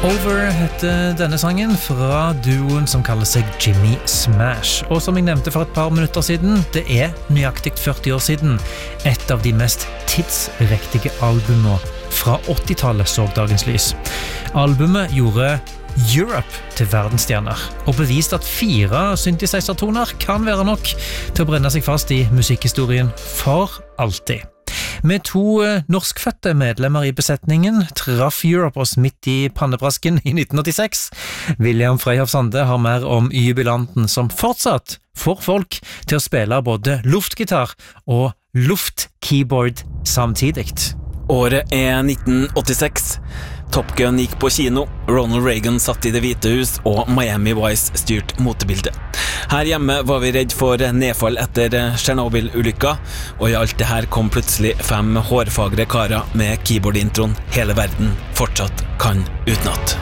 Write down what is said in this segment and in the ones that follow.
Over heter denne sangen fra duoen som kaller seg Jimmy Smash. Og som jeg nevnte for et par minutter siden, det er nøyaktig 40 år siden et av de mest tidsriktige albumene fra 80-tallet så dagens lys. Albumet gjorde Europe til verdensstjerner og beviste at 4 synthesizer-toner kan være nok til å brenne seg fast i musikkhistorien for alltid. Med 2 norskfødte medlemmer i besetningen traff Europe oss midt i pannebrasken i 1986. William Freyhoff Sande har mer om jubilanten som fortsatt får folk til å spille både luftgitar og luftkeyboard samtidig. Året er 1986. Top Gun gikk på kino, Ronald Reagan satt i Det hvite hus og Miami Vice styrt motebildet. Her hjemme var vi redd for nedfall etter Chernobyl-ulykka, og i alt det her kom plutselig 5 hårfagre karer med keyboard-introen hele verden fortsatt kan utenat.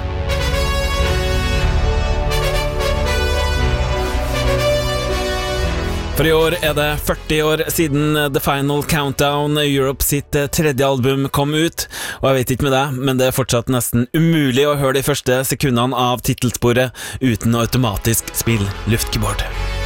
For i år er det 40 år siden The Final Countdown, Europe sitt 3. album, kom ut. Og jeg vet ikke med deg, men det er fortsatt nesten umulig å høre de første sekundene av titelsporet uten å automatisk spille luftkeyboard.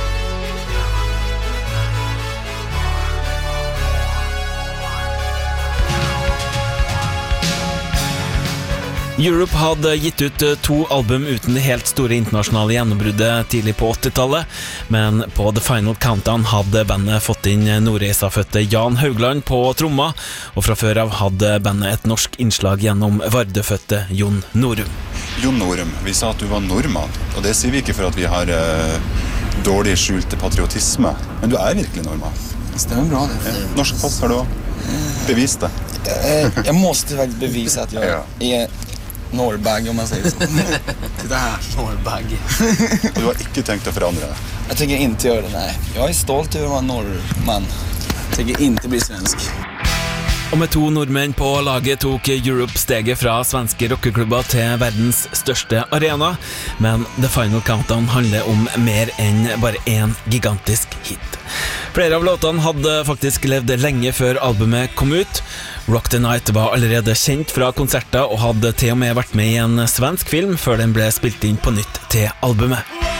Europe hadde gitt ut 2 album uten det helt store internasjonale gjennombruddet tidlig på 80-tallet, men på The Final Countdown hadde bandet fått inn Nordreisa-fødte Jan Haugland på tromma, og fra før av hadde bandet et norsk innslag gjennom Vardø-fødte Jon Norum. Jon Norum, vi sa at du var nordmann, og det sier vi ikke for at vi har dårlig skjulte patriotisme, men du er virkelig nordmann. Det stämmer bra det. Norsk pass har du også. Bevis det. Jag måste faktiskt bevisa att jag är norrbagge, om man säger så. Titta här, norrbagge. Og du har ikke tenkt å forandre det? Jag tänker inte göra det, nej. Jag är stolt över att vara norrman. Jag tänker inte bli svensk. Og med 2 nordmenn på laget tok Europe steget fra svenske rockeklubber til verdens største arena, men The Final Countdown handler om mer enn bare en gigantisk hit. Flere av låtene hadde faktisk levd lenge før albumet kom ut. Rock the Night var allerede kjent fra konserter og hadde til og med vært med i en svensk film før den ble spilt inn på nytt til albumet.